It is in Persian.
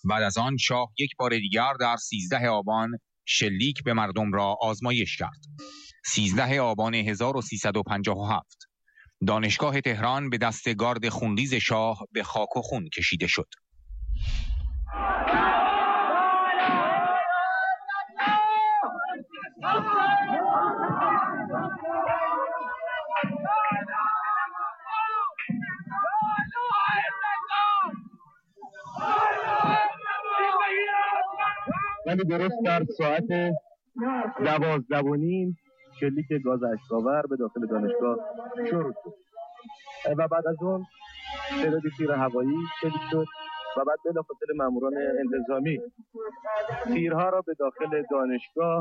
بعد از آن شاه یک بار دیگر در 13 آبان شلیک به مردم را آزمایش کرد. 13 آبان 1357 دانشگاه تهران به دست گارد خونریز شاه به خاک و خون کشیده شد. ولی درست در ساعت 12:30 شلیک گاز اشک‌آور به داخل دانشگاه شروع شد و بعد از اون تعداد تیر هوایی شلیک شد و بعد بلافاصله ماموران انتظامی تیرها را به داخل دانشگاه